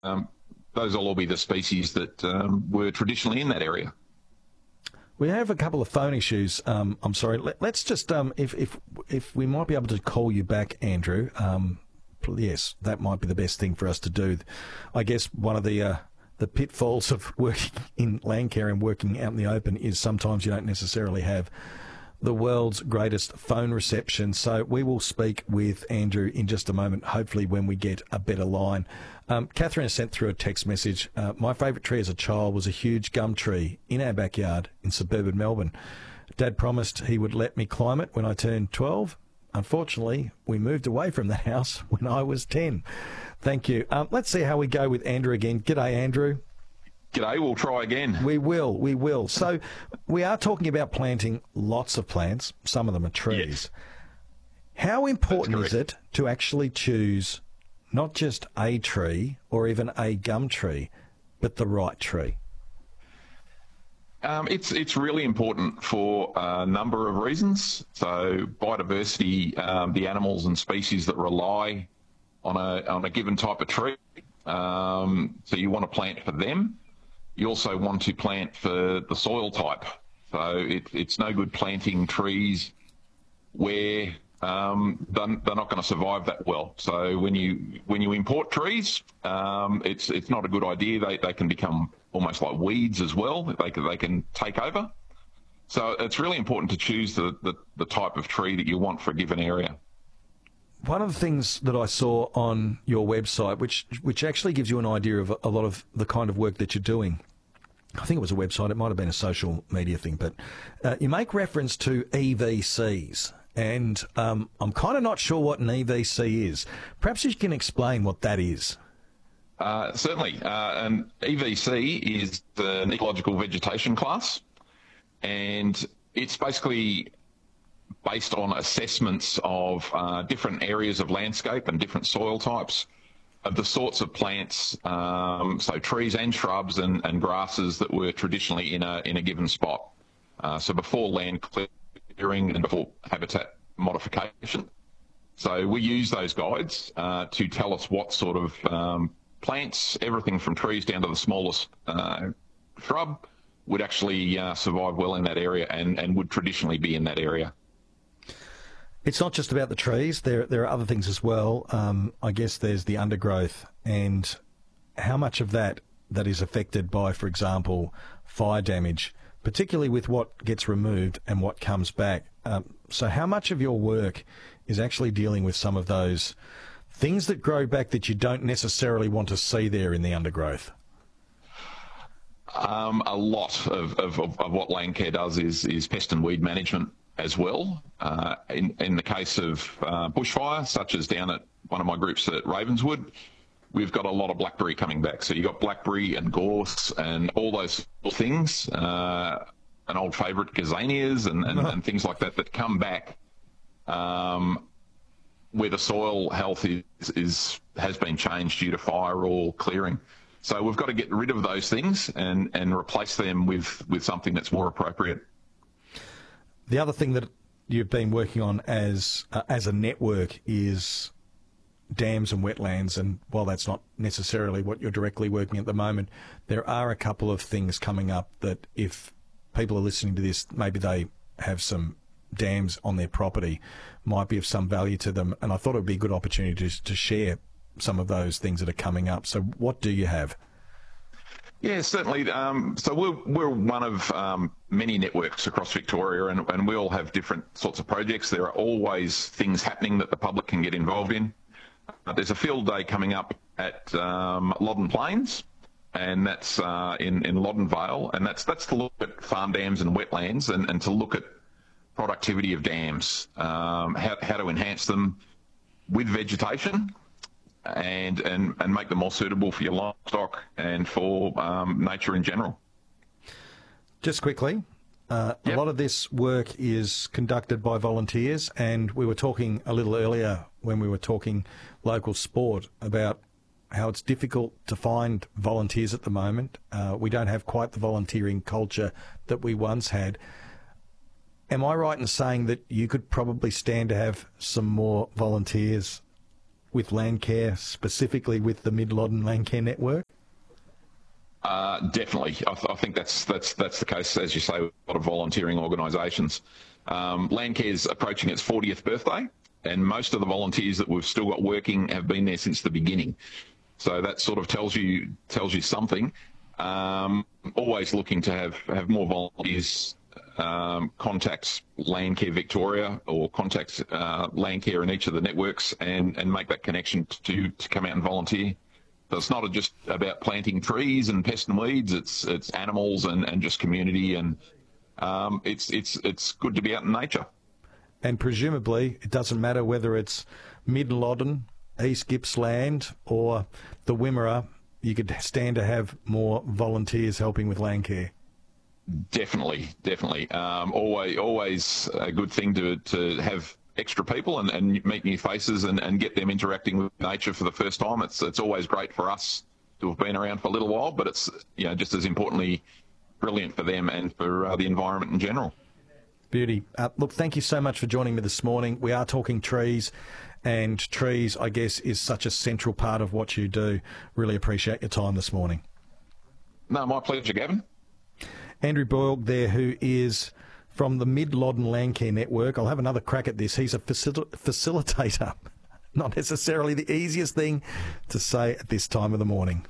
um, those will all be the species that were traditionally in that area. We have a couple of phone issues. I'm sorry. Let's just, if we might be able to call you back, Andrew. Yes, that might be the best thing for us to do. I guess one of the pitfalls of working in land care and working out in the open is sometimes you don't necessarily have the world's greatest phone reception. So we will speak with Andrew in just a moment, hopefully when we get a better line. Catherine has sent through a text message. My favourite tree as a child was a huge gum tree in our backyard in suburban Melbourne. Dad promised he would let me climb it when I turned 12. Unfortunately, we moved away from the house when I was 10. Thank you. Let's see how we go with Andrew again. G'day, Andrew. G'day, we'll try again. We will. So we are talking about planting lots of plants. Some of them are trees. Yes. How important is it to actually choose not just a tree or even a gum tree, but the right tree? It's really important for a number of reasons. So biodiversity, the animals and species that rely on a given type of tree. So you want to plant for them. You also want to plant for the soil type. So it's no good planting trees where they're not going to survive that well. So when you import trees, it's not a good idea. They can become almost like weeds as well. They can take over. So it's really important to choose the type of tree that you want for a given area. One of the things that I saw on your website, which actually gives you an idea of a lot of the kind of work that you're doing, I think it was a website, it might have been a social media thing, but you make reference to EVCs, and I'm kind of not sure what an EVC is. Perhaps you can explain what that is. Certainly. An EVC is an ecological vegetation class, and it's basically based on assessments of different areas of landscape and different soil types of the sorts of plants, so trees and shrubs and grasses that were traditionally in a given spot. So before land clearing and before habitat modification. So we use those guides to tell us what sort of plants, everything from trees down to the smallest shrub, would actually survive well in that area and would traditionally be in that area. It's not just about the trees. There are other things as well. I guess there's the undergrowth and how much of that is affected by, for example, fire damage, particularly with what gets removed and what comes back. So how much of your work is actually dealing with some of those things that grow back that you don't necessarily want to see there in the undergrowth? A lot of what land care does is pest and weed management as well. In the case of bushfire, such as down at one of my groups at Ravenswood, we've got a lot of blackberry coming back. So you've got blackberry and gorse and all those things, an old favourite, gazanias and things like that come back where the soil health has been changed due to fire or clearing. So we've got to get rid of those things and replace them with something that's more appropriate. The other thing that you've been working on as a network is dams and wetlands, and while that's not necessarily what you're directly working at the moment, there are a couple of things coming up that if people are listening to this, maybe they have some dams on their property, might be of some value to them, and I thought it would be a good opportunity to share some of those things that are coming up. So what do you have? Yeah, certainly. So we're one of many networks across Victoria, and we all have different sorts of projects. There are always things happening that the public can get involved in. There's a field day coming up at Loddon Plains, and that's in Loddon Vale, and that's to look at farm dams and wetlands and to look at productivity of dams, how to enhance them with vegetation, and make them more suitable for your livestock and for nature in general. Just quickly, a lot of this work is conducted by volunteers, and we were talking a little earlier when we were talking local sport about how it's difficult to find volunteers at the moment. We don't have quite the volunteering culture that we once had. Am I right in saying that you could probably stand to have some more volunteers with Landcare, specifically with the Mid-Loddon Landcare network? Definitely. I think that's the case, as you say, with a lot of volunteering organisations. Landcare's approaching its 40th birthday, and most of the volunteers that we've still got working have been there since the beginning. So that sort of tells you something. Always looking to have more volunteers. Contact Landcare Victoria or contact Landcare in each of the networks and make that connection to come out and volunteer. So it's not just about planting trees and pest and weeds. It's animals and just community, and it's good to be out in nature. And presumably, it doesn't matter whether it's Mid-Loddon, East Gippsland, or the Wimmera. You could stand to have more volunteers helping with Landcare. Definitely. Always a good thing to have extra people and meet new faces and get them interacting with nature for the first time. It's always great for us to have been around for a little while, but it's just as importantly brilliant for them and for the environment in general. Beauty. Look, thank you so much for joining me this morning. We are talking trees, and trees, I guess, is such a central part of what you do. Really appreciate your time this morning. No, my pleasure, Gavin. Andrew Boyle there, who is from the Mid-Loddon Landcare Network. I'll have another crack at this. He's a facilitator. Not necessarily the easiest thing to say at this time of the morning.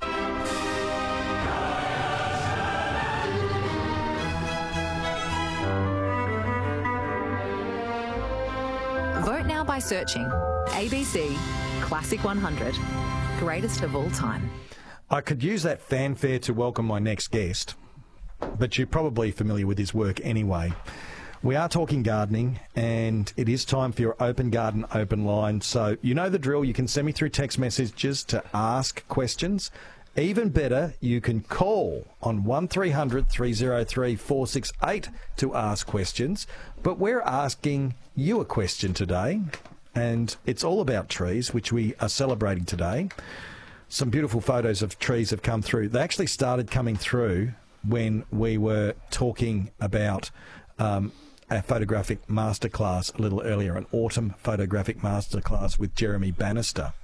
Vote now by searching ABC Classic 100, greatest of all time. I could use that fanfare to welcome my next guest, but you're probably familiar with his work anyway. We are talking gardening, and it is time for your Open Garden Open Line. So you know the drill. You can send me through text messages to ask questions. Even better, you can call on 1300 303 468 to ask questions. But we're asking you a question today, and it's all about trees, which we are celebrating today. Some beautiful photos of trees have come through. They actually started coming through when we were talking about a photographic masterclass a little earlier, an autumn photographic masterclass with Jeremy Bannister.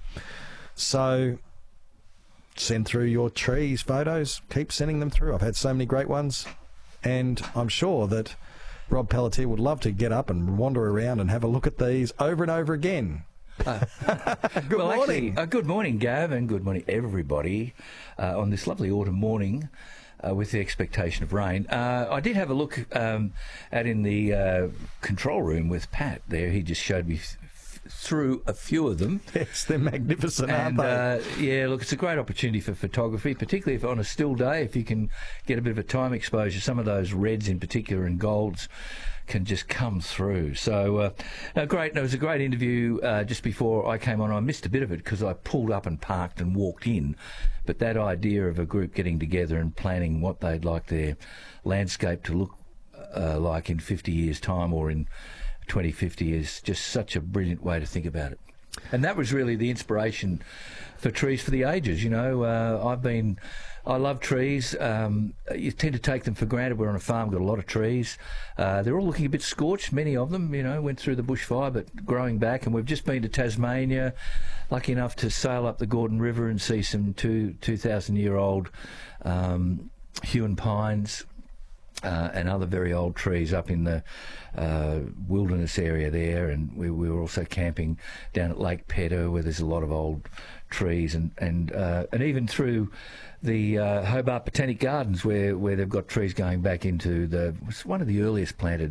So send through your trees photos. Keep sending them through. I've had so many great ones, and I'm sure that Rob Pelletier would love to get up and wander around and have a look at these over and over again. Good morning. Actually, good morning, Gav, and good morning, everybody, on this lovely autumn morning. With the expectation of rain. I did have a look out in the control room with Pat there. He just showed me through a few of them. Yes, they're magnificent, aren't they? Yeah, look, it's a great opportunity for photography, particularly if on a still day, if you can get a bit of a time exposure. Some of those reds in particular and golds can just come through. So, great. It was a great interview just before I came on. I missed a bit of it because I pulled up and parked and walked in. But that idea of a group getting together and planning what they'd like their landscape to look like in 50 years' time or in 2050 is just such a brilliant way to think about it. And that was really the inspiration for Trees for the Ages. You know, I love trees. You tend to take them for granted. We're on a farm, got a lot of trees. They're all looking a bit scorched, many of them, you know, went through the bushfire, but growing back. And we've just been to Tasmania, lucky enough to sail up the Gordon River and see some 2,000-year-old Huon pines. And other very old trees up in the wilderness area there, and we were also camping down at Lake Pedder where there's a lot of old trees, and even through the Hobart Botanic Gardens where they've got trees going back into it's one of the earliest planted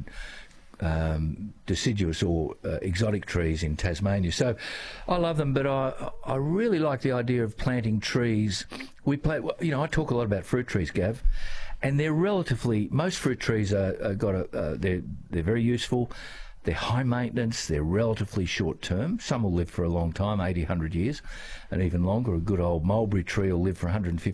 deciduous or exotic trees in Tasmania. So I love them, but I really like the idea of planting trees. I talk a lot about fruit trees, Gav. And they're most fruit trees they're very useful. They're high maintenance. They're relatively short term. Some will live for a long time, 80, 100 years, and even longer. A good old mulberry tree will live for 150